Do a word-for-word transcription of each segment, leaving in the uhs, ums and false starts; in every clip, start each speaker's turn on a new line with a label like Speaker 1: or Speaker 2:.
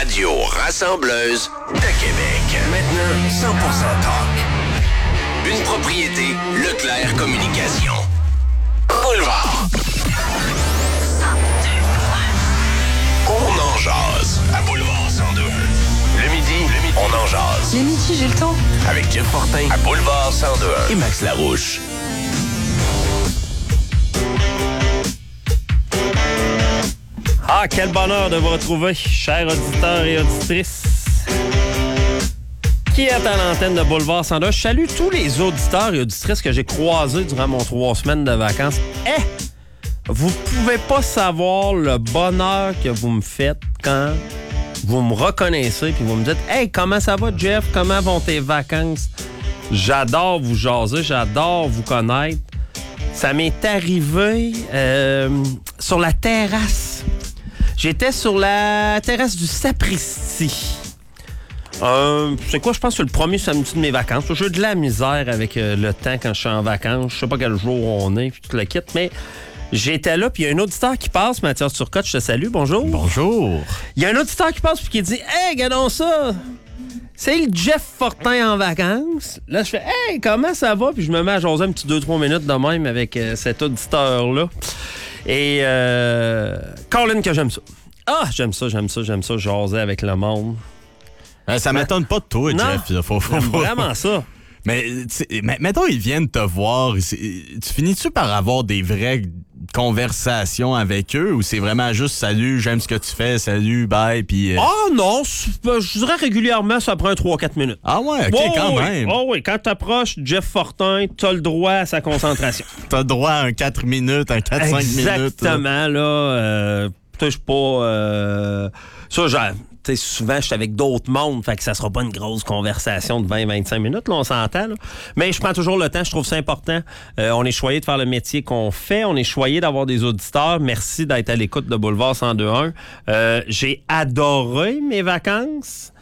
Speaker 1: radio rassembleuse de Québec. Maintenant, cent pour cent talk. Une propriété Leclerc Communication. Boulevard. On en jase à Boulevard cent deux. Le midi, le midi, on en jase.
Speaker 2: Le midi, j'ai le temps.
Speaker 1: Avec Jeff Fortin à Boulevard cent deux et Max Larouche.
Speaker 3: Ah, quel bonheur de vous retrouver, chers auditeurs et auditrices. Qui est à l'antenne de Boulevard cent deux? Je salue tous les auditeurs et auditrices que j'ai croisés durant mon trois semaines de vacances. Eh! Vous pouvez pas savoir le bonheur que vous me faites quand vous me reconnaissez puis vous me dites « Hey, comment ça va, Jeff? Comment vont tes vacances? » J'adore vous jaser, j'adore vous connaître. Ça m'est arrivé euh, sur la terrasse. J'étais sur la terrasse du Sapristi. Euh, c'est quoi, je pense que c'est le premier samedi de mes vacances. J'ai eu de la misère avec euh, le temps quand je suis en vacances. Je sais pas quel jour on est, puis tout le kit, mais j'étais là, puis il y a un auditeur qui passe, Mathias Turcotte, je te salue, bonjour.
Speaker 4: Bonjour.
Speaker 3: Il y a un auditeur qui passe, puis qui dit « Hey, regardons ça! C'est le Jeff Fortin en vacances. » Là, je fais « Hey, comment ça va? » Puis je me mets à jaser un petit deux trois minutes de même avec euh, cet auditeur-là. Et euh, Colin, que j'aime ça. Ah, j'aime ça, j'aime ça, j'aime ça, jaser avec le monde.
Speaker 4: Euh, ça
Speaker 3: Mais...
Speaker 4: m'étonne pas de toi,
Speaker 3: non,
Speaker 4: Jeff. Là, faut, faut, faut,
Speaker 3: vraiment ça.
Speaker 4: Mais, mais mettons, ils viennent te voir. Tu finis-tu par avoir des vraies conversations avec eux ou c'est vraiment juste salut, j'aime ce que tu fais, salut, bye, puis.
Speaker 3: Ah euh... oh, non, je dirais régulièrement, ça prend trois quatre minutes.
Speaker 4: Ah ouais, ok,
Speaker 3: oh,
Speaker 4: quand
Speaker 3: oui.
Speaker 4: même.
Speaker 3: Oh oui, quand t'approches Jeff Fortin, t'as le droit à sa concentration.
Speaker 4: T'as le droit à un quatre minutes, un quatre cinq minutes.
Speaker 3: Exactement, là. Euh, je suis pas. Euh, ça, j'ai. T'sais, souvent, je suis avec d'autres mondes, fait que ça sera pas une grosse conversation de vingt à vingt-cinq minutes, là, on s'entend. Là. Mais je prends toujours le temps, je trouve ça important. Euh, on est choyé de faire le métier qu'on fait, on est choyé d'avoir des auditeurs. Merci d'être à l'écoute de Boulevard cent deux un. Euh, j'ai adoré mes vacances.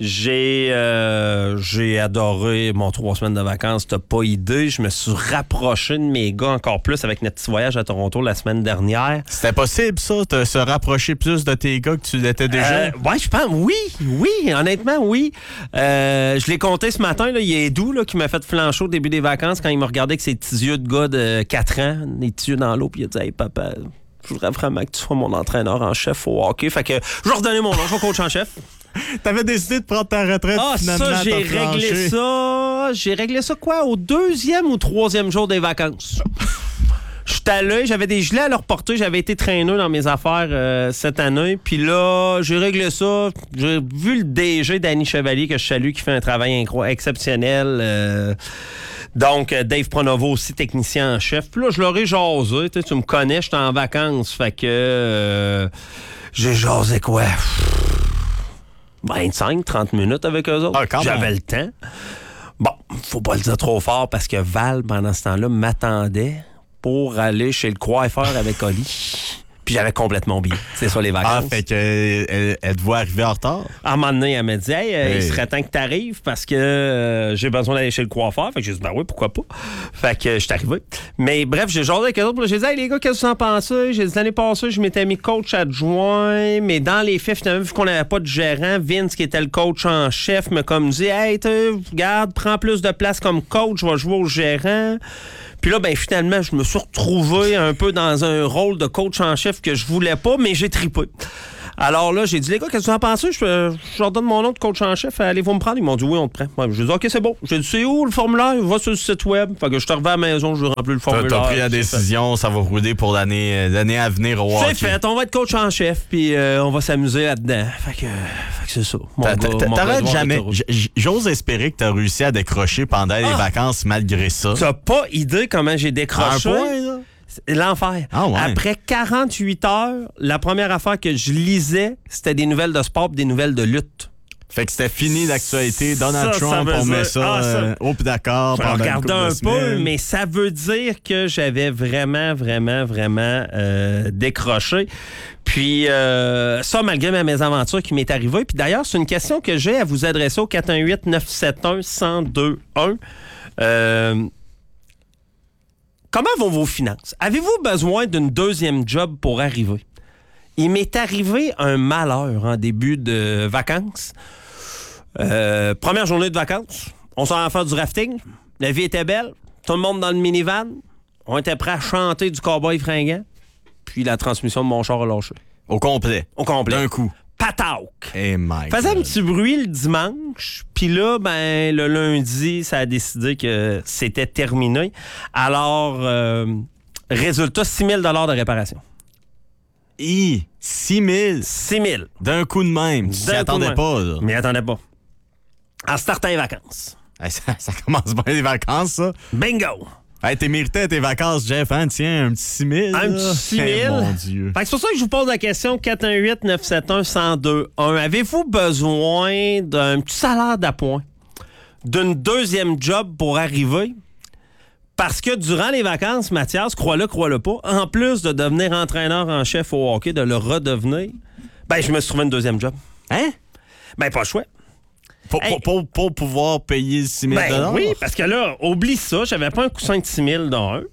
Speaker 3: J'ai euh, j'ai adoré mon trois semaines de vacances, t'as pas idée. Je me suis rapproché de mes gars encore plus avec notre petit voyage à Toronto la semaine dernière.
Speaker 4: C'était possible, ça, de se rapprocher plus de tes gars que tu l'étais déjà?
Speaker 3: Euh, ouais, je pense, oui, oui, honnêtement, oui. Euh, je l'ai compté ce matin, là, il y a Edu là, qui m'a fait flancher au début des vacances quand il m'a regardé avec ses petits yeux de gars de quatre ans, des petits yeux dans l'eau, puis il a dit « Hey, papa, je voudrais vraiment que tu sois mon entraîneur en chef au hockey. » Fait que je vais redonner mon nom, je vais coach en chef.
Speaker 4: T'avais décidé de prendre ta retraite.
Speaker 3: Ah,
Speaker 4: finalement,
Speaker 3: ça, j'ai réglé ça. J'ai réglé ça, quoi, au deuxième ou troisième jour des vacances. Je suis allé, j'avais des gelées à leur porter. J'avais été traîneux dans mes affaires euh, cette année. Puis là, j'ai réglé ça. J'ai vu le D G, Danny Chevalier, que je salue, qui fait un travail incro- exceptionnel. Euh, donc, Dave Pronovo aussi, technicien en chef. Puis là, je leur ai jasé. Tu me connais, j'étais en vacances. Fait que euh, j'ai jasé quoi? vingt-cinq trente minutes avec eux autres.
Speaker 4: Ah,
Speaker 3: j'avais le temps. Bon, faut pas le dire trop fort parce que Val, pendant ce temps-là, m'attendait pour aller chez le coiffeur avec Oli. Puis j'avais complètement oublié. C'est ça, les vacances.
Speaker 4: Ah, fait qu'elle elle, elle te voit arriver en retard?
Speaker 3: À un moment donné, elle m'a dit « Hey,
Speaker 4: hey.
Speaker 3: il serait temps que t'arrives parce que euh, j'ai besoin d'aller chez le coiffeur. » Fait que j'ai dit « Ben oui, pourquoi pas? » Fait que je suis arrivé. Mais bref, j'ai jasé avec eux autres. J'ai dit « Hey, les gars, qu'est-ce que vous en pensez? » J'ai dit « L'année passée, je m'étais mis coach adjoint. Mais dans les faits, finalement, vu qu'on n'avait pas de gérant, Vince, qui était le coach en chef, m'a comme dit « Hey, regarde, prends plus de place comme coach. Je vais jouer au gérant. » Puis là, ben finalement, je me suis retrouvé un peu dans un rôle de coach en chef que je voulais pas, mais j'ai trippé. Alors là, j'ai dit, les gars, qu'est-ce que vous en pensez? Je, je leur donne mon nom de coach en chef. Allez-vous me prendre? Ils m'ont dit, oui, on te prend. Ouais, j'ai dit, OK, c'est bon. J'ai dit, c'est où le formulaire? Va sur le site web. Fait que je te reviens à la maison, je remplis le formulaire.
Speaker 4: T'as, t'as pris la décision, ça va rouler pour l'année, l'année à venir au hockey.
Speaker 3: C'est fait, on va être coach en chef, puis euh, on va s'amuser là-dedans. Fait que, fait que c'est ça. Mon
Speaker 4: T'a,
Speaker 3: gars,
Speaker 4: t'a,
Speaker 3: mon
Speaker 4: t'arrêtes
Speaker 3: gars
Speaker 4: jamais. J'ose espérer que t'as réussi à décrocher pendant les
Speaker 3: ah.
Speaker 4: vacances malgré ça.
Speaker 3: T'as pas idée comment j'ai décroché?
Speaker 4: Un point, là.
Speaker 3: L'enfer.
Speaker 4: Ah ouais.
Speaker 3: Après quarante-huit heures, la première affaire que je lisais, c'était des nouvelles de sport et des nouvelles de lutte.
Speaker 4: Fait que c'était fini l'actualité. Donald
Speaker 3: ça,
Speaker 4: Trump,
Speaker 3: ça
Speaker 4: on met
Speaker 3: dire...
Speaker 4: ça,
Speaker 3: ah, ça...
Speaker 4: euh, oh, puis d'accord.
Speaker 3: Je regardais un peu, mais ça veut dire que j'avais vraiment, vraiment, vraiment euh, décroché. Puis euh, ça, malgré ma mésaventure qui m'est arrivée. Puis d'ailleurs, c'est une question que j'ai à vous adresser au quatre un huit neuf sept un un zéro deux un. Euh, comment vont vos finances? Avez-vous besoin d'une deuxième job pour arriver? il m'est arrivé un malheur en début de vacances. Euh, première journée de vacances, on s'en va faire du rafting. La vie était belle. Tout le monde dans le minivan. On était prêts à chanter du cowboy fringant. Puis la transmission de mon char a lâché.
Speaker 4: Au complet.
Speaker 3: Au complet.
Speaker 4: D'un coup.
Speaker 3: Patauk.
Speaker 4: Hey my
Speaker 3: Faisait
Speaker 4: God.
Speaker 3: un petit bruit le dimanche. Puis là, ben, le lundi, ça a décidé que c'était terminé. Alors, euh, résultat, six mille dollars de réparation.
Speaker 4: Hi, six mille
Speaker 3: six mille.
Speaker 4: d'un coup de même. Tu t'y
Speaker 3: D'un
Speaker 4: attendais
Speaker 3: coup de
Speaker 4: pas, là.
Speaker 3: même. Mais attendez pas. En startant les vacances.
Speaker 4: Hey, ça, ça commence bien les vacances, ça.
Speaker 3: Bingo!
Speaker 4: Hey, t'es mérité tes vacances, Jeff, hein? Tiens, un petit six mille.
Speaker 3: Un
Speaker 4: là.
Speaker 3: petit six mille.
Speaker 4: Hey, mon Dieu.
Speaker 3: Fait que c'est pour ça que je vous pose la question quatre un huit neuf sept un un zéro deux un. Avez-vous besoin d'un petit salaire d'appoint? D'une deuxième job pour arriver? Parce que durant les vacances, Mathias, crois-le, crois-le pas, en plus de devenir entraîneur en chef au hockey, de le redevenir, ben je me suis trouvé une deuxième job.
Speaker 4: Hein?
Speaker 3: Ben pas le choix.
Speaker 4: Pour,
Speaker 3: Hey.
Speaker 4: pour, pour, pour pouvoir payer six mille
Speaker 3: Ben oui, parce que là, oublie ça, j'avais pas un coussin de six mille dans un.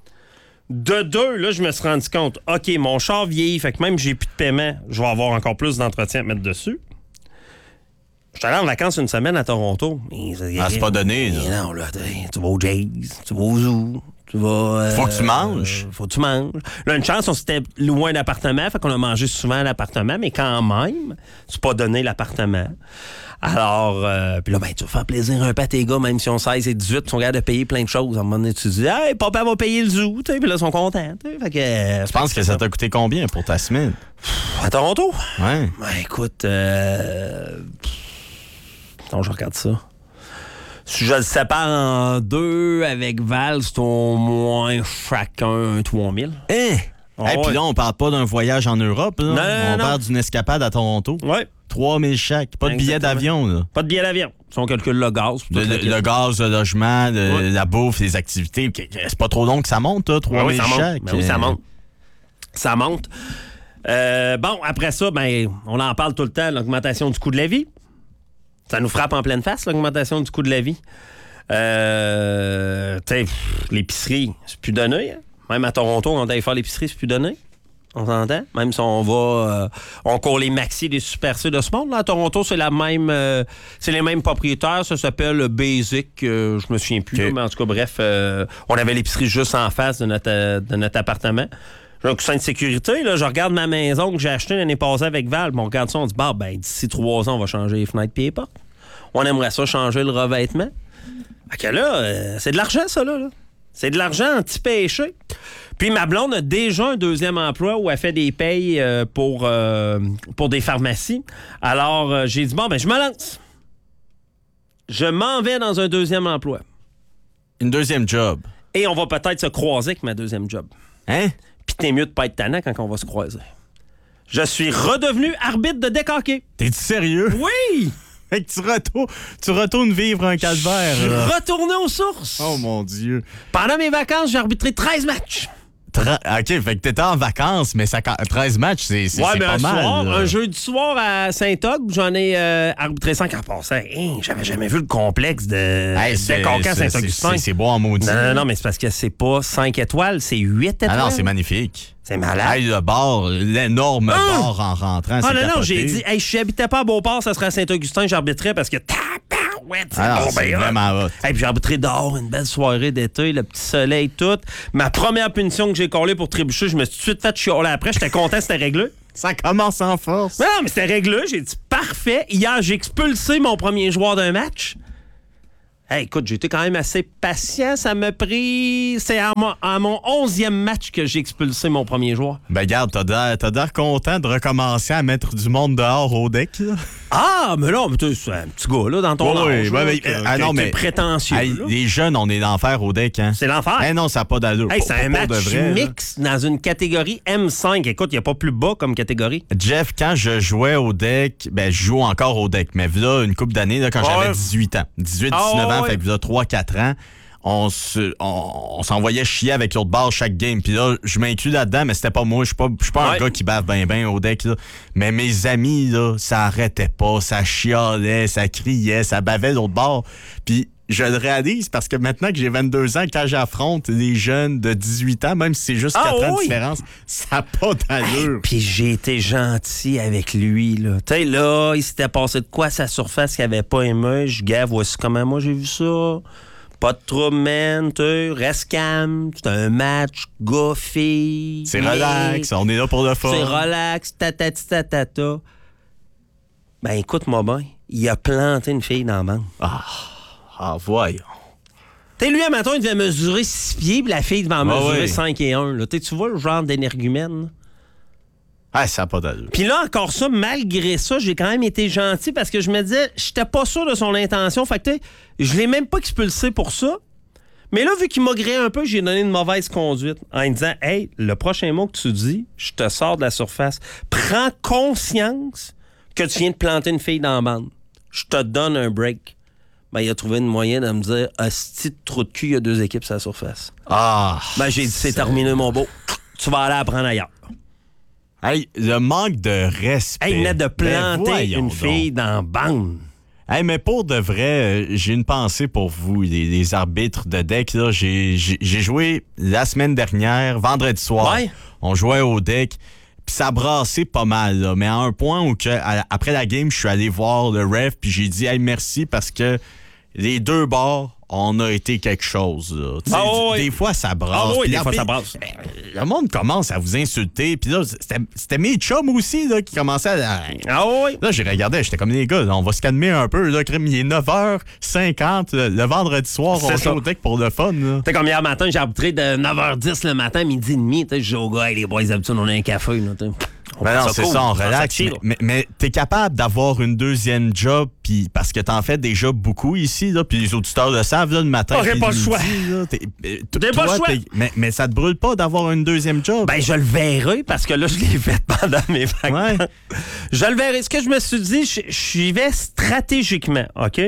Speaker 3: De deux, là, je me suis rendu compte, OK, mon char vieillit, fait que même si j'ai plus de paiement, je vais avoir encore plus d'entretien à mettre dessus. Je suis allé en vacances une semaine à Toronto. Mais,
Speaker 4: Ah, c'est pas donné, là.
Speaker 3: Mais non, là, t'es- tu vas au Jays, tu vas au Zoo, tu vas... euh,
Speaker 4: Faut que tu manges.
Speaker 3: euh, faut que tu manges. Là, une chance, on s'était loué un appartement, fait qu'on a mangé souvent à l'appartement, mais quand même, c'est pas donné l'appartement. Alors, euh, puis là, ben, tu vas faire plaisir un peu à tes gars, même si on seize et dix-huit, ils sont capables de payer plein de choses. À un moment donné, tu dis, hey, papa va payer le Zoo, tu sais, puis là, ils sont contents. tu sais. Fait que, euh,
Speaker 4: Je pense que ça t'a coûté combien pour ta semaine?
Speaker 3: à Toronto?
Speaker 4: Ouais.
Speaker 3: Ben, écoute, euh... non, je regarde ça. Si je le sépare en deux avec Val, c'est au moins chacun un trois mille.
Speaker 4: Hein?
Speaker 3: Oh,
Speaker 4: Et puis
Speaker 3: ouais.
Speaker 4: là, on parle pas d'un voyage en Europe, là.
Speaker 3: Non, non,
Speaker 4: on
Speaker 3: non.
Speaker 4: parle d'une escapade à Toronto.
Speaker 3: Ouais.
Speaker 4: trois mille chaque. Pas de billet
Speaker 3: Exactement.
Speaker 4: d'avion, là.
Speaker 3: Pas de billet d'avion. Si on calcule le gaz.
Speaker 4: Le, le- le gaz, le logement, le-
Speaker 3: Ouais.
Speaker 4: la bouffe, les activités. C'est pas trop long que ça monte, là, trois
Speaker 3: oui,
Speaker 4: mille
Speaker 3: ça monte.
Speaker 4: chaque.
Speaker 3: Ben oui, ça monte. Ça monte. Euh, bon, après ça, ben, on en parle tout le temps, l'augmentation du coût de la vie. Ça nous frappe en pleine face, l'augmentation du coût de la vie. Euh, tu sais, pff, l'épicerie, c'est plus donné. Hein? Même à Toronto, on aille faire l'épicerie, c'est plus donné. On s'entend? Même si on va... Euh, on court les maxi des Super C de ce monde. Là, à Toronto, c'est la même... euh, c'est les mêmes propriétaires. Ça s'appelle Basic. Euh, je me souviens plus.
Speaker 4: Okay.
Speaker 3: Là, mais en tout cas, bref, euh, on avait l'épicerie juste en face de notre, euh, de notre appartement. J'ai un coussin de sécurité. Là, je regarde ma maison que j'ai achetée l'année passée avec Val. On regarde ça, on dit, bah, ben, d'ici trois ans, on va changer les fenêtres et les portes. On aimerait ça changer le revêtement. Fait que là, euh, c'est de l'argent, ça, là. là. C'est de l'argent anti-péché. Puis ma blonde a déjà un deuxième emploi où elle fait des payes euh, pour, euh, pour des pharmacies. Alors, euh, j'ai dit, bon, ben, je me lance. Je m'en vais dans un deuxième emploi.
Speaker 4: Une deuxième job.
Speaker 3: Et on va peut-être se croiser avec ma deuxième job.
Speaker 4: Hein?
Speaker 3: Puis t'es mieux de pas être tannant quand on va se croiser. Je suis redevenu arbitre de deck hockey.
Speaker 4: T'es-tu sérieux?
Speaker 3: Oui!
Speaker 4: Fait que tu retournes, tu retournes vivre un calvaire.
Speaker 3: Je suis
Speaker 4: là.
Speaker 3: retourné aux sources.
Speaker 4: Oh mon Dieu.
Speaker 3: Pendant mes vacances, j'ai arbitré treize matchs.
Speaker 4: Tra- OK, fait que t'étais en vacances, mais ça, treize matchs, c'est c'est-
Speaker 3: Ouais,
Speaker 4: c'est
Speaker 3: mais
Speaker 4: pas
Speaker 3: un
Speaker 4: mal.
Speaker 3: soir,
Speaker 4: là.
Speaker 3: un jeudi soir à Saint-Og, j'en ai euh, arbitré cinq en passant. Hein, j'avais jamais vu le complexe de,
Speaker 4: Hey,
Speaker 3: de
Speaker 4: c'est-
Speaker 3: Concan
Speaker 4: c'est-
Speaker 3: Saint-Augustin.
Speaker 4: c'est- C'est beau en maudit.
Speaker 3: Non, non, non, mais c'est parce que c'est pas cinq étoiles, c'est huit étoiles.
Speaker 4: Ah non, c'est magnifique.
Speaker 3: C'est malade.
Speaker 4: Hey, le bar, l'énorme
Speaker 3: Ah!
Speaker 4: bar en rentrant,
Speaker 3: Ah
Speaker 4: c'est
Speaker 3: non, non,
Speaker 4: capoté.
Speaker 3: j'ai dit, hey, si j'habitais pas à Beauport, ça serait à Saint-Augustin, j'arbitrais parce que ouais, c'est
Speaker 4: Ah non,
Speaker 3: bon,
Speaker 4: c'est
Speaker 3: ben,
Speaker 4: vraiment hot.
Speaker 3: Hey, puis j'ai arbitré dehors, une belle soirée d'été, le petit soleil, tout. Ma première punition que j'ai collée pour trébucher, je me suis tout de suite fait chialer après. J'étais content, c'était réglé.
Speaker 4: Ça commence en force.
Speaker 3: Mais non, mais c'était réglé. J'ai dit parfait. Hier, j'ai expulsé mon premier joueur d'un match. Hey, écoute, j'ai été quand même assez patient. Ça m'a pris... C'est à mon, à mon onzième match que j'ai expulsé mon premier joueur.
Speaker 4: Ben regarde, t'as l'air, t'as l'air content de recommencer à mettre du monde dehors au deck, là.
Speaker 3: Ah, mais là, mais t'es c'est un petit gars, là, dans ton
Speaker 4: Oui,
Speaker 3: âge.
Speaker 4: oui,
Speaker 3: là,
Speaker 4: oui,
Speaker 3: que-
Speaker 4: ah
Speaker 3: que
Speaker 4: non,
Speaker 3: t'es
Speaker 4: mais-
Speaker 3: prétentieux.
Speaker 4: Hey,
Speaker 3: là.
Speaker 4: les jeunes, on est l'enfer au deck, hein.
Speaker 3: C'est l'enfer.
Speaker 4: Eh non, ça n'a pas d'allure.
Speaker 3: Hey,
Speaker 4: Pour-
Speaker 3: c'est un
Speaker 4: pour
Speaker 3: match
Speaker 4: de vrai, là.
Speaker 3: mix dans une catégorie M cinq. Écoute, il n'y a pas plus bas comme catégorie.
Speaker 4: Jeff, quand je jouais au deck, ben je joue encore au deck, mais là, une couple d'années, là, quand
Speaker 3: Ah
Speaker 4: j'avais
Speaker 3: ouais.
Speaker 4: dix-huit ans. dix-huit,
Speaker 3: Ah
Speaker 4: dix-neuf ans,
Speaker 3: ouais.
Speaker 4: fait que là, trois quatre ans, on, se, on, on s'envoyait chier avec l'autre barre chaque game. Puis là, je m'inclus là-dedans, mais c'était pas moi. Je suis pas, je suis pas
Speaker 3: Ouais.
Speaker 4: un gars qui bave ben ben au deck, là. Mais mes amis, là, ça arrêtait pas, ça chialait, ça criait, ça bavait l'autre barre. Puis je le réalise parce que maintenant que j'ai vingt-deux ans, quand j'affronte les jeunes de dix-huit ans, même si c'est juste
Speaker 3: Ah,
Speaker 4: quatre ans de
Speaker 3: oui.
Speaker 4: différence, ça n'a pas d'allure.
Speaker 3: Puis j'ai été gentil avec lui, là. Tu sais, là, il s'était passé de quoi à sa surface qu'il avait pas aimé. Je gars, voici comment moi j'ai vu ça. Pas de trouble, man. Tu sais, reste calme. C'est un match, gars, fille.
Speaker 4: C'est
Speaker 3: mec.
Speaker 4: relax, on est là pour le fun.
Speaker 3: C'est relax, tatati tatata. Ben, écoute-moi bien. Il a planté une fille dans la bande.
Speaker 4: Ah, voyons.
Speaker 3: Tu sais, lui, à matin, il devait mesurer six pieds, puis la fille devait en
Speaker 4: Ah
Speaker 3: mesurer
Speaker 4: oui.
Speaker 3: cinq et un. Là. Tu sais, tu vois le genre d'énergumène, là?
Speaker 4: Ah, ça n'a pas d'allure.
Speaker 3: Puis là, encore ça, malgré ça, j'ai quand même été gentil parce que je me disais, j'étais pas sûr de son intention. Fait que, tu sais, je l'ai même pas expulsé pour ça. Mais là, vu qu'il m'a gré un peu, j'ai donné une mauvaise conduite en lui disant, hey, le prochain mot que tu dis, je te sors de la surface. Prends conscience que tu viens de planter une fille dans la bande. Je te donne un break. Ben, il a trouvé une moyen de me dire, hostie de trou de cul, il y a deux équipes sur la surface.
Speaker 4: Ah.
Speaker 3: Ben, j'ai dit, c'est terminé, mon beau. Tu vas aller apprendre ailleurs.
Speaker 4: Hey, le manque de respect.
Speaker 3: Hey, il venait de
Speaker 4: Ben,
Speaker 3: planter
Speaker 4: voyons
Speaker 3: une
Speaker 4: donc.
Speaker 3: fille dans la bande.
Speaker 4: Hey, mais pour de vrai, euh, j'ai une pensée pour vous, les, les arbitres de deck. Là. J'ai, j'ai, j'ai joué la semaine dernière, vendredi soir.
Speaker 3: Ouais.
Speaker 4: On jouait au deck. Puis ça brassait pas mal, là. Mais à un point où, que, à- après la game, je suis allé voir le ref, puis j'ai dit, hey, merci, parce que les deux bords, on a été quelque chose. Là. Tu sais,
Speaker 3: Ah oui.
Speaker 4: Des fois, ça brasse.
Speaker 3: Ah oui,
Speaker 4: Puis
Speaker 3: des fois, ça
Speaker 4: l'arbitre-
Speaker 3: brasse.
Speaker 4: Le monde commence à vous insulter. Puis là, c'était, c'était mes chums aussi là, qui commençaient à...
Speaker 3: Ah oui.
Speaker 4: Là, j'ai regardé, j'étais comme les gars, là, on va se calmer un peu. Là, crème, il est neuf heures cinquante, le, le vendredi soir, on
Speaker 3: C'est
Speaker 4: joue
Speaker 3: ça.
Speaker 4: au deck pour le fun. Là.
Speaker 3: T'sais, comme hier matin, j'ai arbitré de neuf heures dix le matin, midi et demi. Je dis aux gars, hey, les boys, d'habitude, on a un café. Là, t'sais. On
Speaker 4: Ben
Speaker 3: prend
Speaker 4: non, c'est
Speaker 3: cool,
Speaker 4: ça, on
Speaker 3: prend
Speaker 4: relaxe.
Speaker 3: chill.
Speaker 4: Mais, mais, mais t'es capable d'avoir une deuxième job, puis parce que t'en fais déjà beaucoup ici, là, puis les auditeurs le savent, là, le matin.
Speaker 3: T'aurais
Speaker 4: puis
Speaker 3: pas le
Speaker 4: midi,
Speaker 3: choix.
Speaker 4: là, t'es- euh, t-
Speaker 3: T'as pas
Speaker 4: toi,
Speaker 3: le choix.
Speaker 4: t'es- Mais, mais ça te brûle pas d'avoir une deuxième job?
Speaker 3: Ben, je le verrai parce que là, je l'ai fait pendant mes vacances.
Speaker 4: Ouais.
Speaker 3: Je le verrai. Ce que je me suis dit, je, je vais stratégiquement, OK?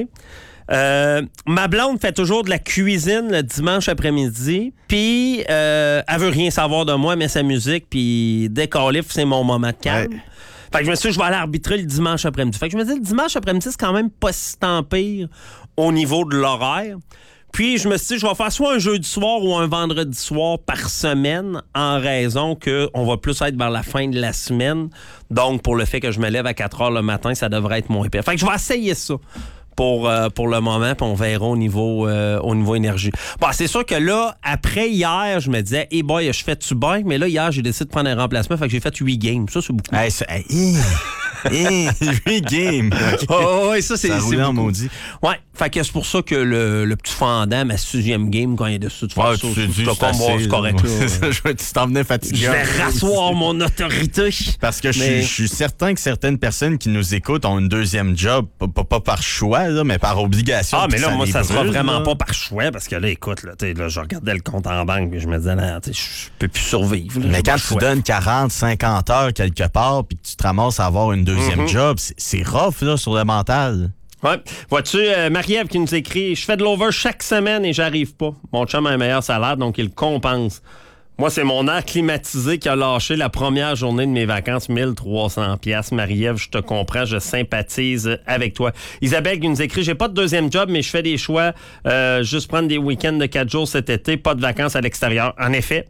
Speaker 3: Euh, ma blonde fait toujours de la cuisine le dimanche après-midi, puis euh, elle veut rien savoir de moi, mais sa musique, puis dès qu'on livre, c'est mon moment de calme.
Speaker 4: Ouais.
Speaker 3: Fait que je me suis dit, je vais aller arbitrer le dimanche après-midi. Fait que je me dis, le dimanche après-midi, c'est quand même pas si tant pire au niveau de l'horaire. Puis je me suis dit, je vais faire soit un jeudi soir ou un vendredi soir par semaine en raison qu'on va plus être vers la fin de la semaine. Donc, pour le fait que je me lève à quatre heures le matin, ça devrait être moins pire. Fait que je vais essayer ça pour, euh, pour le moment, puis on verra au niveau, euh, au niveau énergie. Bon, c'est sûr que là, après hier, je me disais, hey boy, je fais-tu bien? Mais là, hier, j'ai décidé de prendre un remplacement, fait que j'ai fait huit games. Ça, c'est beaucoup.
Speaker 4: Hey, ça, hey, hey, hey, huit games. OK.
Speaker 3: Oh, oui, ça, c'est
Speaker 4: Ça
Speaker 3: c'est
Speaker 4: roulait en
Speaker 3: beaucoup.
Speaker 4: maudit.
Speaker 3: Ouais, fait que c'est pour ça que le, le petit fendant, ma sixième game, quand il est dessus de faire
Speaker 4: Ouais,
Speaker 3: ça,
Speaker 4: tu t'es dit,
Speaker 3: t'as
Speaker 4: c'est
Speaker 3: comme, bon,
Speaker 4: assez,
Speaker 3: c'est
Speaker 4: là.
Speaker 3: correct, là.
Speaker 4: C'est ça, je vais- Tu t'en venais fatigué.
Speaker 3: Je vais rasseoir mon autorité.
Speaker 4: Parce que je
Speaker 3: Mais-
Speaker 4: suis- je suis certain que certaines personnes qui nous écoutent ont une deuxième job, pas, pas- pas par choix, là, mais par obligation.
Speaker 3: Ah, mais
Speaker 4: puis
Speaker 3: là, moi,
Speaker 4: les
Speaker 3: ça sera
Speaker 4: brûle,
Speaker 3: vraiment
Speaker 4: là.
Speaker 3: pas par choix, parce que là, écoute, là, t'sais, là, je regardais le compte en banque, puis je me disais, non, t'sais, je peux plus survivre. là,
Speaker 4: Mais
Speaker 3: j'ai
Speaker 4: quand
Speaker 3: pas le
Speaker 4: tu
Speaker 3: choix.
Speaker 4: donnes quarante, cinquante heures quelque part, puis que tu te ramasses à avoir une deuxième
Speaker 3: Mm-hmm.
Speaker 4: job, c'est- c'est rough là, sur le mental.
Speaker 3: Ouais. Vois-tu, euh, Marie-Ève qui nous écrit, je fais de l'over chaque semaine et j'arrive pas. Mon chum a un meilleur salaire, donc il compense. Moi, c'est mon air climatisé qui a lâché la première journée de mes vacances, mille trois cents piastres. Marie-Ève, je te comprends, je sympathise avec toi. Isabelle qui nous écrit, j'ai pas de deuxième job, mais je fais des choix. Euh, juste prendre des week-ends de quatre jours cet été, pas de vacances à l'extérieur. En effet,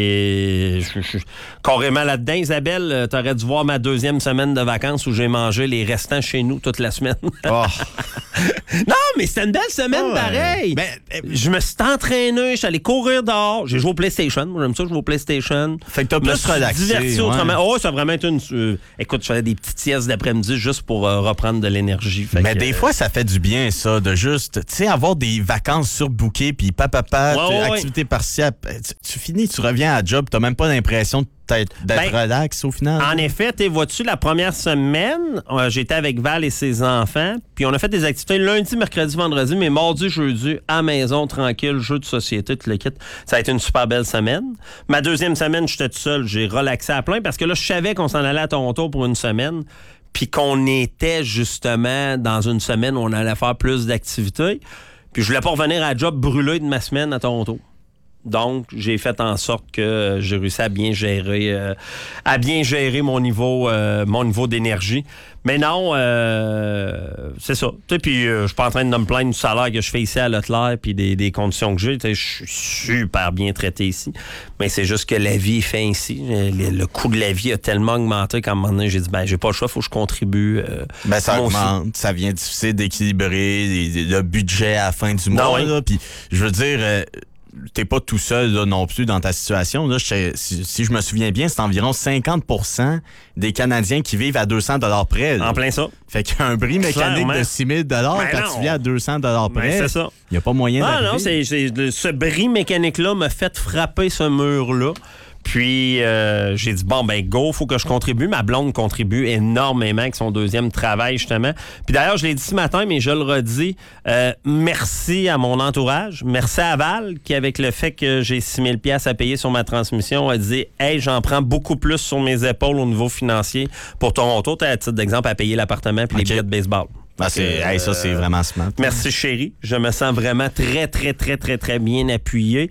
Speaker 3: et je je- je- carrément là-dedans, Isabelle, euh, t'aurais dû voir ma deuxième semaine de vacances où j'ai mangé les restants chez nous toute la semaine.
Speaker 4: Oh.
Speaker 3: Non, mais c'était une belle semaine,
Speaker 4: Ouais.
Speaker 3: pareil.
Speaker 4: Ben, euh,
Speaker 3: je me suis entraîné, je suis allé courir dehors. J'ai joué au PlayStation. Moi, j'aime ça, jouer au PlayStation.
Speaker 4: Fait que t'as
Speaker 3: Je me
Speaker 4: plus
Speaker 3: suis
Speaker 4: relaxé,
Speaker 3: diverti
Speaker 4: ouais.
Speaker 3: autrement. Oh, ça a vraiment été une... euh, écoute, je faisais des petites siestes d'après-midi juste pour euh, reprendre de l'énergie. Fait
Speaker 4: Mais
Speaker 3: que,
Speaker 4: des
Speaker 3: euh,
Speaker 4: fois, ça fait du bien, ça, de juste, tu sais, avoir des vacances surbookées, puis papa, papa,
Speaker 3: Ouais, ouais,
Speaker 4: activité partielle. Tu, tu finis, tu reviens à job, t'as même pas l'impression d'être d'être
Speaker 3: Ben,
Speaker 4: relax au final.
Speaker 3: En effet, tu vois-tu, la première semaine, euh, j'étais avec Val et ses enfants, puis on a fait des activités lundi, mercredi, vendredi, mais mardi, jeudi, à la maison, tranquille, jeu de société, tout le kit. Ça a été une super belle semaine. Ma deuxième semaine, j'étais tout seul, j'ai relaxé à plein, parce que là, je savais qu'on s'en allait à Toronto pour une semaine, puis qu'on était justement dans une semaine où on allait faire plus d'activités, puis je voulais pas revenir à la job brûlée de ma semaine à Toronto. Donc, j'ai fait en sorte que j'ai réussi à bien gérer, euh, à bien gérer mon niveau, euh, mon niveau d'énergie. Mais non, euh, c'est ça. Tu sais, puis euh, je suis pas en train de me plaindre du salaire que je fais ici à Leclerc puis des, des conditions que j'ai. Tu sais, je suis super bien traité ici. Mais c'est juste que la vie est fait ainsi. Le, le coût de la vie a tellement augmenté qu'à un moment donné, j'ai dit, ben, j'ai pas le choix, il faut que je contribue. Euh,
Speaker 4: ben, ça augmente. Aussi. Ça vient difficile d'équilibrer le budget à la fin du mois.
Speaker 3: Oui.
Speaker 4: Puis, je veux dire... Euh, t'es pas tout seul là, non plus dans ta situation. Là, je, si, si je me souviens bien, c'est environ cinquante pour cent des Canadiens qui vivent à deux cents dollars près. Là.
Speaker 3: En plein ça.
Speaker 4: Fait qu'un bris mécanique
Speaker 3: Clairement.
Speaker 4: de six mille dollars
Speaker 3: Ben
Speaker 4: quand
Speaker 3: non.
Speaker 4: tu vis à deux cents dollars près,
Speaker 3: ben, c'est ça.
Speaker 4: Il n'y a pas moyen
Speaker 3: Ah
Speaker 4: d'arriver.
Speaker 3: non, c'est, c'est, ce bris mécanique-là m'a fait frapper ce mur-là. Puis, euh, j'ai dit, bon, ben, go, faut que je contribue. Ma blonde contribue énormément avec son deuxième travail, justement. Puis d'ailleurs, je l'ai dit ce matin, mais je le redis, euh, merci à mon entourage. Merci à Val, qui, avec le fait que j'ai six mille dollars à payer sur ma transmission, a dit, hey, j'en prends beaucoup plus sur mes épaules au niveau financier pour Toronto. T'as, à titre d'exemple, à payer l'appartement puis
Speaker 4: okay.
Speaker 3: les billets de baseball.
Speaker 4: Ah, c'est, euh, hey, ça, c'est vraiment smart.
Speaker 3: Merci, chérie. Je me sens vraiment très, très, très, très, très bien appuyé.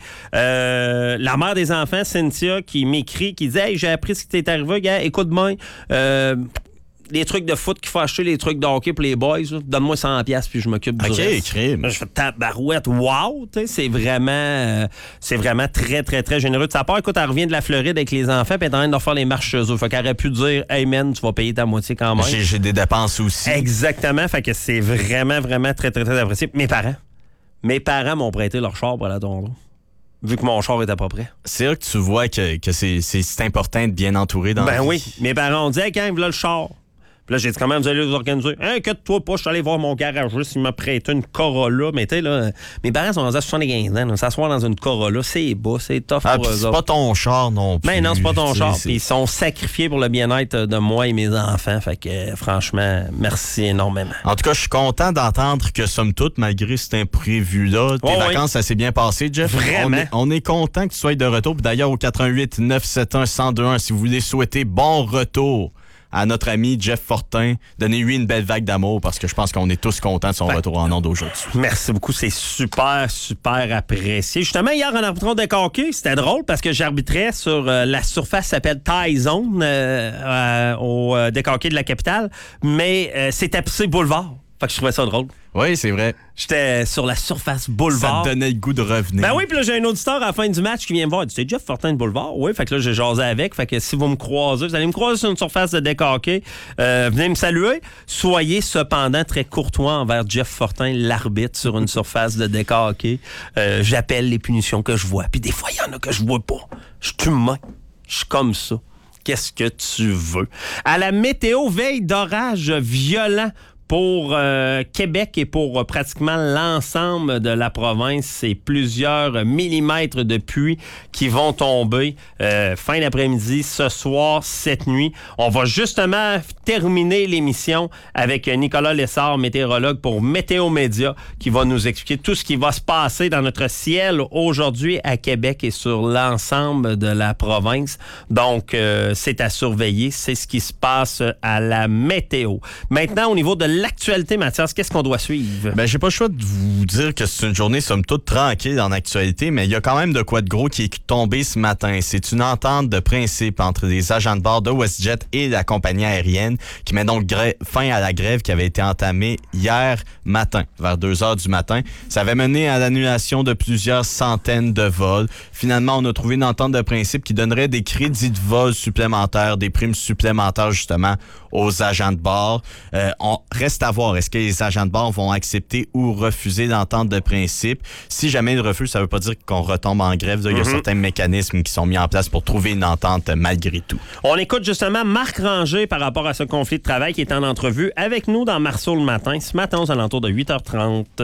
Speaker 3: Euh, la mère des enfants, Cynthia, qui m'écrit, qui dit « Hey, j'ai appris ce qui t'est arrivé, gars. Écoute-moi, euh, les trucs de foot qu'il faut acheter, les trucs de hockey pour les boys, là, donne-moi cent dollars puis je m'occupe du
Speaker 4: OK,
Speaker 3: reste.
Speaker 4: crime.
Speaker 3: Je fais tabarouette. Wow! C'est vraiment, euh, c'est vraiment très, très, très généreux de sa part. Écoute, elle revient de la Floride avec les enfants puis elle est en train de leur faire les marches chez eux. Fait qu'elle aurait pu dire « Hey, man, tu vas payer ta moitié quand même. »
Speaker 4: J'ai, j'ai des dépenses aussi.
Speaker 3: Exactement. Fait que c'est vraiment, vraiment très, très, très apprécié. Mes parents. Mes parents m'ont prêté leur char pour aller à Toronto. Vu que mon char était pas prêt.
Speaker 4: C'est là que tu vois que, que c'est, c'est, c'est important d'être bien entouré dans
Speaker 3: Ben
Speaker 4: la vie.
Speaker 3: oui. Mes parents ont dit, hey, quand même, là, le char. Puis là, j'ai dit, comment vous allez vous organiser? Hein, inquiète-toi pas, je suis allé voir mon garagiste, il m'a prêté une Corolla. Mais tu sais, là, mes parents sont rendus à soixante-quinze ans. Là, s'asseoir dans une Corolla, c'est bas, c'est tough
Speaker 4: ah,
Speaker 3: pour eux
Speaker 4: c'est
Speaker 3: autres.
Speaker 4: pas ton char non plus.
Speaker 3: Ben non, c'est pas ton
Speaker 4: t'sais,
Speaker 3: char.
Speaker 4: c'est...
Speaker 3: Puis ils sont sacrifiés pour le bien-être de moi et mes enfants. Fait que, euh, franchement, merci énormément.
Speaker 4: En tout cas, je suis content d'entendre que, somme toute, malgré cet imprévu-là, tes
Speaker 3: oh,
Speaker 4: vacances,
Speaker 3: oui.
Speaker 4: ça s'est bien passé, Jeff.
Speaker 3: Vraiment.
Speaker 4: On est, on est content que tu sois de retour. Puis d'ailleurs, au quatre un huit neuf sept un un zéro deux un, si vous voulez souhaiter bon retour à notre ami Jeff Fortin, donnez-lui une belle vague d'amour parce que je pense qu'on est tous contents de son ben, retour en ondes aujourd'hui.
Speaker 3: Merci beaucoup, c'est super, super apprécié. Justement, hier, en arbitrant de hockey, c'était drôle parce que j'arbitrais sur euh, la surface qui s'appelle Tie Zone euh, euh, au euh, deck hockey de la capitale, mais euh, c'est tapissé boulevard. Fait que je trouvais ça drôle.
Speaker 4: Oui, c'est vrai.
Speaker 3: J'étais sur la surface boulevard.
Speaker 4: Ça te donnait le goût de revenir.
Speaker 3: Ben oui, puis là, j'ai un auditeur à la fin du match qui vient me voir. Il dit, c'est Jeff Fortin de boulevard? Oui, fait que là, j'ai jasé avec. Fait que si vous me croisez, vous allez me croiser sur une surface de deck hockey. Euh, venez me saluer. Soyez cependant très courtois envers Jeff Fortin, l'arbitre, sur une surface de deck hockey. Euh, j'appelle les punitions que je vois. Puis des fois, il y en a que je vois pas. Je suis humain. Je suis comme ça. Qu'est-ce que tu veux? À la météo, veille d'orage violent pour euh, Québec et pour euh, pratiquement l'ensemble de la province. C'est plusieurs millimètres de pluie qui vont tomber euh, fin d'après-midi, ce soir, cette nuit. On va justement terminer l'émission avec Nicolas Lessard, météorologue pour Météo Média, qui va nous expliquer tout ce qui va se passer dans notre ciel aujourd'hui à Québec et sur l'ensemble de la province. Donc, euh, c'est à surveiller. C'est ce qui se passe à la météo. Maintenant, au niveau de l'actualité, Mathias, qu'est-ce qu'on doit suivre?
Speaker 4: Ben, j'ai pas le choix de vous dire que c'est une journée, somme toute, tranquille en actualité, mais il y a quand même de quoi de gros qui est tombé ce matin. C'est une entente de principe entre les agents de bord de WestJet et la compagnie aérienne qui met donc grè- fin à la grève qui avait été entamée hier matin, vers deux heures du matin. Ça avait mené à l'annulation de plusieurs centaines de vols. Finalement, on a trouvé une entente de principe qui donnerait des crédits de vol supplémentaires, des primes supplémentaires, justement, aux agents de bord. Euh, on reste à voir, est-ce que les agents de bord vont accepter ou refuser l'entente de principe? Si jamais ils refusent, ça ne veut pas dire qu'on retombe en grève. Là. Il y a mm-hmm. certains mécanismes qui sont mis en place pour trouver une entente malgré tout.
Speaker 3: On écoute justement Marc Ranger par rapport à ce conflit de travail qui est en entrevue avec nous dans Marceau le matin, ce matin aux alentours de huit heures trente.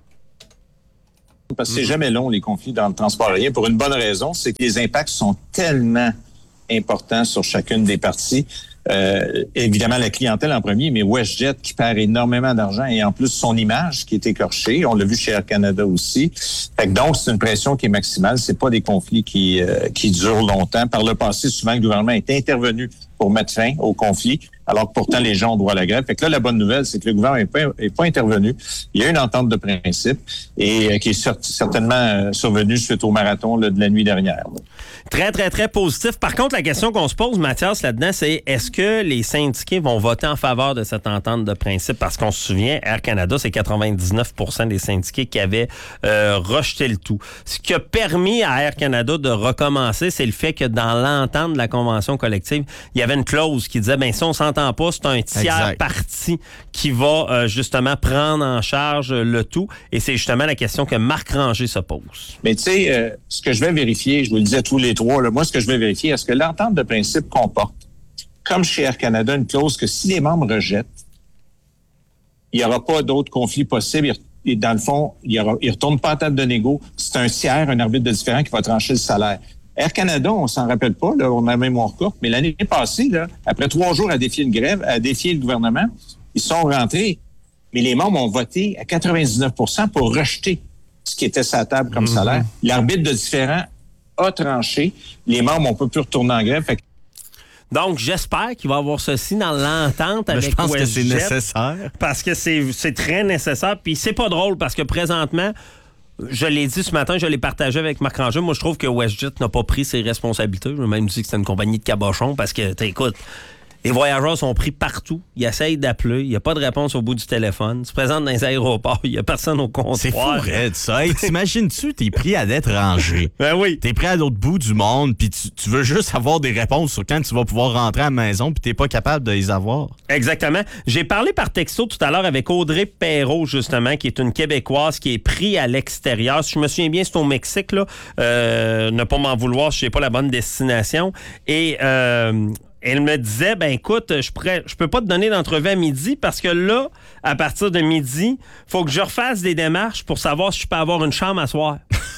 Speaker 2: Parce que c'est jamais long, les conflits dans le transport aérien, pour une bonne raison, c'est que les impacts sont tellement importants sur chacune des parties. Euh, évidemment, la clientèle en premier, mais WestJet qui perd énormément d'argent et en plus son image qui est écorchée. On l'a vu chez Air Canada aussi. Fait que donc, c'est une pression qui est maximale. C'est pas des conflits qui, euh, qui durent longtemps. Par le passé, souvent, le gouvernement est intervenu pour mettre fin au conflit. alors que pourtant les gens ont droit à la grève. Fait que là, la bonne nouvelle, c'est que le gouvernement n'est pas, est pas intervenu. Il y a une entente de principe et euh, qui est cer- certainement euh, survenue suite au marathon là, de la nuit dernière. Là.
Speaker 3: Très, très, très positif. Par contre, la question qu'on se pose, Mathias, là-dedans, c'est est-ce que les syndiqués vont voter en faveur de cette entente de principe? Parce qu'on se souvient, Air Canada, c'est quatre-vingt-dix-neuf pour cent des syndiqués qui avaient euh, rejeté le tout. Ce qui a permis à Air Canada de recommencer, c'est le fait que dans l'entente de la convention collective, il y avait une clause qui disait, ben si on s'entend pas, c'est un tiers
Speaker 4: exact.
Speaker 3: parti qui va euh, justement prendre en charge le tout. Et c'est justement la question que Marc Ranger se pose.
Speaker 2: Mais tu sais, euh, ce que je vais vérifier, je vous le dis à tous les trois, là, moi, ce que je vais vérifier, est-ce que l'entente de principe comporte, comme chez Air Canada, une clause que si les membres rejettent, il n'y aura pas d'autres conflits possibles. Et dans le fond, il ne retourne pas à table de négo. C'est un tiers, un arbitre de différent qui va trancher le salaire. Air Canada, on s'en rappelle pas, là, on a la mémoire courte, mais l'année passée, là, après trois jours à défier une grève, à défier le gouvernement, ils sont rentrés. Mais les membres ont voté à quatre-vingt-dix-neuf pour cent pour rejeter ce qui était sa table comme mm-hmm. salaire. L'arbitre de différent a tranché. Les membres n'ont pas pu retourner en grève. Fait que...
Speaker 3: Donc, j'espère qu'il va y avoir ceci dans l'entente
Speaker 4: Mais
Speaker 3: avec
Speaker 4: je pense
Speaker 3: WestJet,
Speaker 4: que c'est nécessaire.
Speaker 3: Parce que c'est, c'est très nécessaire. Puis c'est pas drôle parce que présentement, je l'ai dit ce matin, je l'ai partagé avec Marc Ranger. Moi, je trouve que WestJet n'a pas pris ses responsabilités. Je me même dit que c'est une compagnie de cabochons parce que, écoute, les voyageurs sont pris partout. Ils essayent d'appeler. Il n'y a pas de réponse au bout du téléphone. Ils se présentent dans les aéroports. Il n'y a personne au comptoir.
Speaker 4: C'est fou, raide, ça. Hey, t'imagines-tu, t'es pris à l'étranger.
Speaker 3: Ben oui.
Speaker 4: T'es pris à l'autre bout du monde, puis tu, tu veux juste avoir des réponses sur quand tu vas pouvoir rentrer à la maison, puis t'es pas capable de les avoir. Exactement.
Speaker 3: J'ai parlé par texto tout à l'heure avec Audrey Perrault, justement, qui est une Québécoise qui est prise à l'extérieur. Si je me souviens bien, c'est au Mexique, là. Euh, ne pas m'en vouloir, je sais pas la bonne destination. Et... Euh, Elle me disait, ben écoute, je pourrais, je peux pas te donner d'entrevue à midi parce que là, à partir de midi, faut que je refasse des démarches pour savoir si je peux avoir une chambre à soir.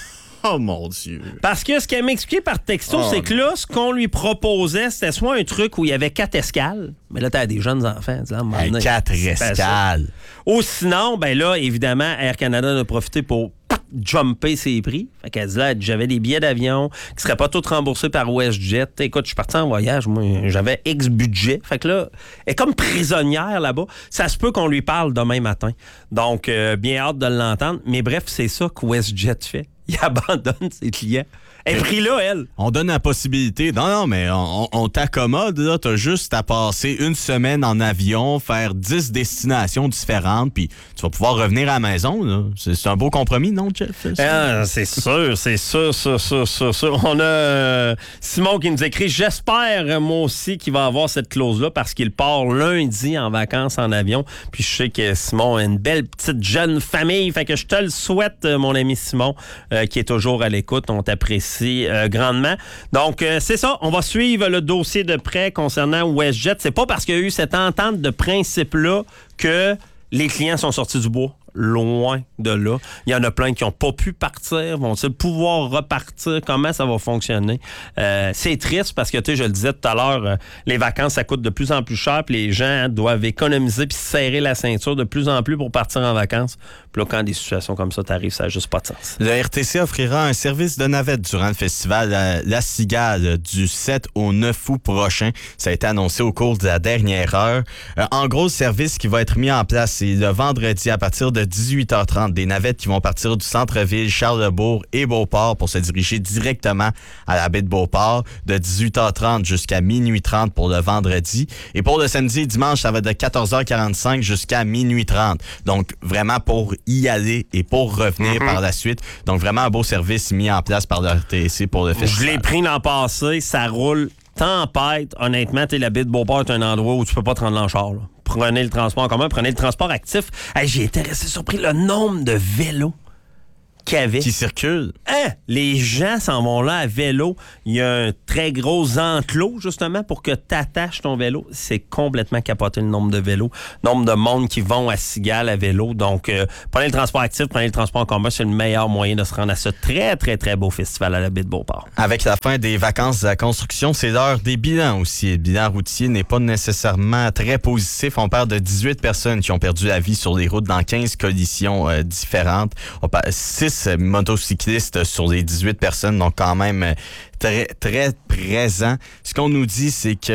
Speaker 4: Oh mon Dieu.
Speaker 3: Parce que ce qu'elle m'expliquait par texto, oh, c'est que là, ce qu'on lui proposait, c'était soit un truc où il y avait quatre escales. Mais là, t'as des jeunes enfants. Dis, ah,
Speaker 4: hey, quatre escales.
Speaker 3: Ou sinon, ben là, évidemment, Air Canada a profité pour jumper ses prix. Fait qu'elle dit là, j'avais des billets d'avion qui seraient pas tous remboursés par WestJet. Écoute, je suis parti en voyage, moi, j'avais X budget. Fait que là, elle est comme prisonnière là-bas. Ça se peut qu'on lui parle demain matin. Donc, euh, bien hâte de l'entendre. Mais bref, c'est ça que WestJet fait. Il abandonne ses clients. Elle est pris là, elle.
Speaker 4: On donne la possibilité. Non, non, mais on, on t'accommode, là. T'as juste à passer une semaine en avion, faire dix destinations différentes, puis tu vas pouvoir revenir à la maison, là. C'est, c'est un beau compromis, non, Jeff? C'est,
Speaker 3: ah, c'est sûr, c'est sûr, sûr, sûr, sûr, sûr. On a euh, Simon qui nous écrit « J'espère, moi aussi, qu'il va avoir cette clause-là parce qu'il part lundi en vacances en avion. » Puis je sais que Simon a une belle petite jeune famille. Fait que je te le souhaite, mon ami Simon, euh, qui est toujours à l'écoute. On t'apprécie Euh, grandement. Donc, euh, c'est ça. On va suivre le dossier de près concernant WestJet. C'est pas parce qu'il y a eu cette entente de principe-là que les clients sont sortis du bois. Loin de là. Il y en a plein qui n'ont pas pu partir. Vont-ils pouvoir repartir? Comment ça va fonctionner? Euh, c'est triste parce que, tu sais, je le disais tout à l'heure, euh, les vacances, ça coûte de plus en plus cher puis les gens doivent économiser puis serrer la ceinture de plus en plus pour partir en vacances. Puis là, quand des situations comme ça t'arrivent, ça n'a juste pas de sens.
Speaker 4: Le R T C offrira un service de navette durant le festival La, la Cigale du sept au neuf août prochain. Ça a été annoncé au cours de la dernière heure. Euh, en gros, le service qui va être mis en place, c'est le vendredi à partir de dix-huit heures trente. Des navettes qui vont partir du centre-ville, Charlesbourg et Beauport pour se diriger directement à la baie de Beauport de dix-huit heures trente jusqu'à minuit trente pour le vendredi. Et pour le samedi et dimanche, ça va de quatorze heures quarante-cinq jusqu'à minuit trente. Donc, vraiment pour y aller et pour revenir mm-hmm. par la suite. Donc, vraiment un beau service mis en place par le R T C pour le festival.
Speaker 3: Je l'ai pris l'an passé, ça roule tempête. Honnêtement, tu sais, la baie de Beauport est un endroit où tu peux pas te rendre en char, là. Prenez le transport en commun, prenez le transport actif. Hey, j'ai été resté surpris le nombre de vélos qu'il y avait.
Speaker 4: Qui circulent.
Speaker 3: Hein? Les gens s'en vont là à vélo. Il y a un très gros enclos, justement, pour que tu attaches ton vélo. C'est complètement capoté, le nombre de vélos. Nombre de monde qui vont à Cigale à vélo. Donc, euh, prenez le transport actif, prenez le transport en commun. C'est le meilleur moyen de se rendre à ce très, très, très beau festival à la baie de Beauport.
Speaker 4: Avec la fin des vacances de la construction, c'est l'heure des bilans aussi. Le bilan routier n'est pas nécessairement très positif. On parle de dix-huit personnes qui ont perdu la vie sur les routes dans quinze collisions euh, différentes. On parle six motocyclistes sur les dix-huit personnes, donc quand même très, très présents. Ce qu'on nous dit, c'est que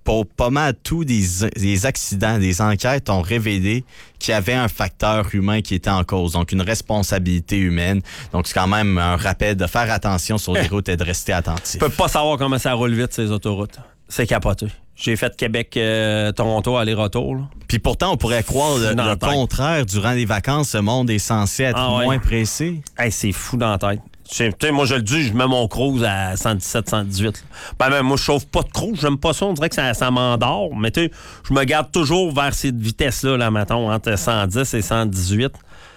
Speaker 4: pour pas mal tous des, des accidents, des enquêtes ont révélé qu'il y avait un facteur humain qui était en cause, donc une responsabilité humaine. Donc, c'est quand même un rappel de faire attention sur les routes et de rester attentif.
Speaker 3: Je peux pas savoir comment ça roule vite, ces autoroutes. C'est capoté. J'ai fait Québec-Toronto euh, aller-retour. Là.
Speaker 4: Puis pourtant, on pourrait croire le, le contraire. Durant les vacances, ce monde est censé être ah, moins ouais. pressé.
Speaker 3: Hey, c'est fou dans la tête. T'sais, moi, je le dis, je mets mon cruise à cent dix-sept, cent dix-huit. Ben, même, moi, je chauffe pas de cruise. J'aime pas ça. On dirait que ça, ça m'endort. Mais tu je me garde toujours vers cette vitesse-là, là, mettons, entre cent dix et cent dix-huit.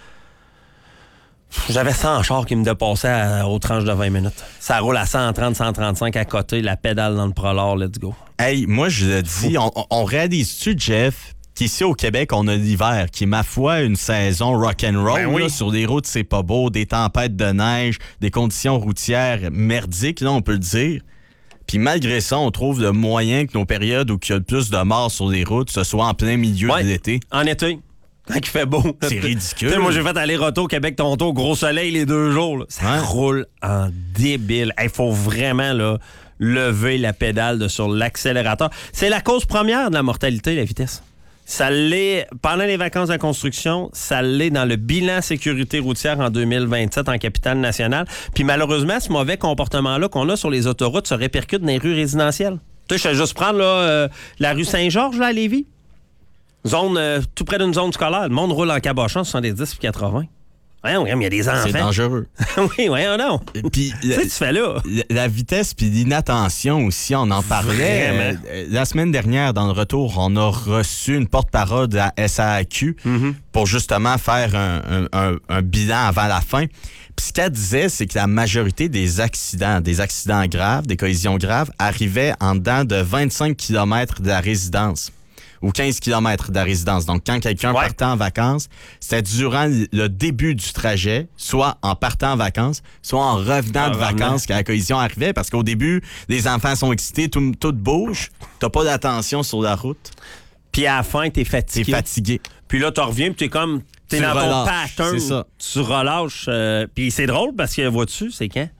Speaker 3: J'avais cent chars qui me dépassaient à, aux tranches de vingt minutes. Ça roule à cent trente, cent trente-cinq à côté, la pédale dans le prolore, let's go.
Speaker 4: Hey, moi, je le dis, on, on réalise-tu, Jeff, qu'ici au Québec, on a l'hiver, qui est, ma foi, une saison rock'n'roll. Ben oui. Là, sur les routes, c'est pas beau, des tempêtes de neige, des conditions routières merdiques, là, on peut le dire. Puis malgré ça, on trouve le moyen que nos périodes où il y a le plus de morts sur les routes, ce soit en plein milieu
Speaker 3: ouais,
Speaker 4: de l'été.
Speaker 3: En été. Quand il fait beau.
Speaker 4: C'est ridicule.
Speaker 3: T'sais, moi, j'ai fait aller-retour Québec-Toronto, gros soleil les deux jours. Là. Ça ouais. roule en débile. Il faut vraiment là, lever la pédale de sur l'accélérateur. C'est la cause première de la mortalité, la vitesse. Ça l'est pendant les vacances de construction, ça l'est dans le bilan sécurité routière en deux mille vingt-sept en capitale nationale. Puis malheureusement, ce mauvais comportement-là qu'on a sur les autoroutes se répercute dans les rues résidentielles. Tu sais, je vais juste prendre là, euh, la rue Saint-Georges là, à Lévis. Zone, euh, tout près d'une zone scolaire. Le monde roule en cabochon soixante-dix puis quatre-vingts. Voyons, il y a des enfants.
Speaker 4: C'est dangereux.
Speaker 3: Oui, voyons non.
Speaker 4: Puis
Speaker 3: qu'est-ce que tu fais là?
Speaker 4: La vitesse puis l'inattention aussi, on en parlait. Euh, la semaine dernière, dans le retour, on a reçu une porte-parole de la S A A Q mm-hmm. pour justement faire un, un, un, un bilan avant la fin. Puis ce qu'elle disait, c'est que la majorité des accidents, des accidents graves, des collisions graves, arrivaient en dedans de vingt-cinq kilomètres de la résidence. Ou quinze kilomètres de la résidence. Donc, quand quelqu'un ouais. partait en vacances, c'était durant le début du trajet, soit en partant en vacances, soit en revenant ah, de vacances vraiment. Que la collision arrivait. Parce qu'au début, les enfants sont excités, tout, tout bouge, t'as pas d'attention sur la route.
Speaker 3: Puis à la fin, t'es fatigué.
Speaker 4: T'es fatigué.
Speaker 3: Puis là, tu reviens, puis t'es comme... T'es tu dans relâches, ton pattern.
Speaker 4: C'est ça.
Speaker 3: Tu relâches. Euh, puis c'est drôle, parce que, vois-tu, c'est quand?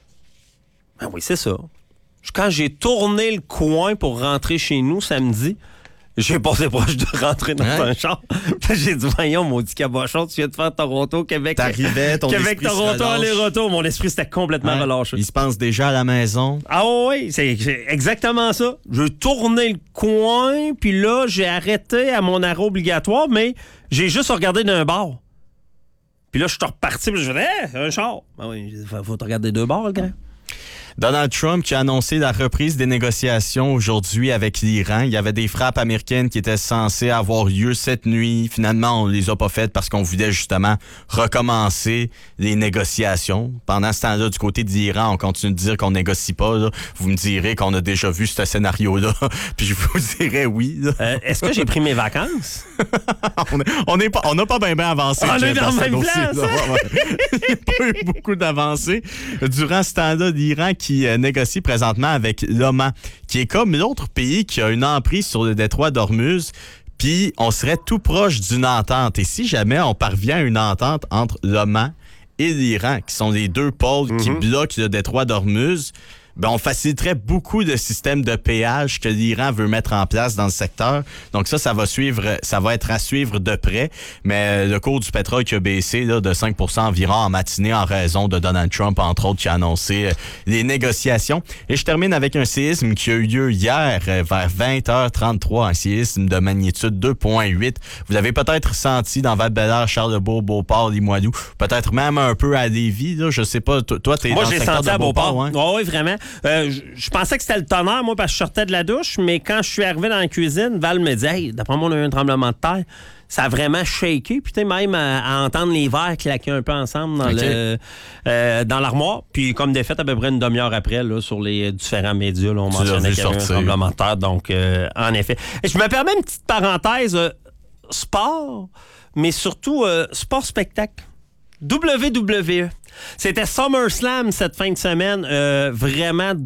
Speaker 3: Ben oui, c'est ça. Quand j'ai tourné le coin pour rentrer chez nous samedi... J'ai passé proche de rentrer dans hein? un char. J'ai dit, voyons, maudit cabochon, tu viens de faire Toronto, Québec.
Speaker 4: T'arrivais, ton
Speaker 3: Québec, Toronto, aller-retour. Mon esprit s'était complètement hein? relâché.
Speaker 4: Il se pense déjà à la maison.
Speaker 3: Ah oui, c'est, c'est exactement ça. J'ai tourné le coin, puis là, j'ai arrêté à mon arrêt obligatoire, mais j'ai juste regardé d'un bord. Puis là, je suis reparti, puis je disais, hey, un char. Ah oui, faut, faut te regarder deux bords, le gars.
Speaker 4: Donald Trump qui a annoncé la reprise des négociations aujourd'hui avec l'Iran. Il y avait des frappes américaines qui étaient censées avoir lieu cette nuit. Finalement, on les a pas faites parce qu'on voulait justement recommencer les négociations. Pendant ce temps-là, du côté de l'Iran, on continue de dire qu'on négocie pas. Là. Vous me direz qu'on a déjà vu ce scénario-là. Puis je vous dirais oui.
Speaker 3: Euh, est-ce que j'ai pris mes vacances?
Speaker 4: on n'a pas, on pas bien bien avancé.
Speaker 3: On est dans le même place!
Speaker 4: Ouais, ouais. Il n'y a pas eu beaucoup d'avancées. Durant ce temps-là, l'Iran qui euh, négocie présentement avec l'Oman, qui est comme l'autre pays qui a une emprise sur le détroit d'Ormuz, puis on serait tout proche d'une entente. Et si jamais on parvient à une entente entre l'Oman et l'Iran, qui sont les deux pôles mm-hmm. qui bloquent le détroit d'Ormuz, ben on faciliterait beaucoup de systèmes de péage que l'Iran veut mettre en place dans le secteur. Donc ça, ça va suivre, ça va être à suivre de près. Mais le cours du pétrole qui a baissé là, de cinq pour cent environ en matinée en raison de Donald Trump, entre autres, qui a annoncé les négociations. Et je termine avec un séisme qui a eu lieu hier vers vingt heures trente-trois, un séisme de magnitude deux virgule huit. Vous l'avez peut-être senti dans Val-Bélair, Charlesbourg, Beauport, Limoilou, peut-être même un peu à Lévis. Là, je sais pas, toi, t'es
Speaker 3: moi,
Speaker 4: dans le secteur de Beauport.
Speaker 3: Moi, j'ai senti à Beauport, hein? Oh, oui, vraiment. Euh, je, je pensais que c'était le tonnerre, moi, parce que je sortais de la douche, mais quand je suis arrivé dans la cuisine, Val me dit, hey, d'après moi, on a eu un tremblement de terre. Ça a vraiment shaké. Puis, tu sais, même à, à entendre les verres claquer un peu ensemble dans, okay. le, euh, dans l'armoire. Puis, comme des faits, à peu près une demi-heure après, là, sur les différents médias, là, on tu mentionnait qu'il y avait un tremblement de terre. Donc, euh, en effet. Et je me permets une petite parenthèse. Euh, sport, mais surtout euh, sport-spectacle. W W E. C'était SummerSlam cette fin de semaine. Euh, vraiment